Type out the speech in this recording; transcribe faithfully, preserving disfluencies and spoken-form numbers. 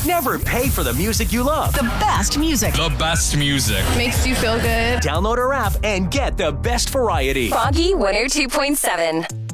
Never pay for the music you love. The best music. The best music. Makes you feel good. Download our app and get the best variety. Froggy one oh two point seven.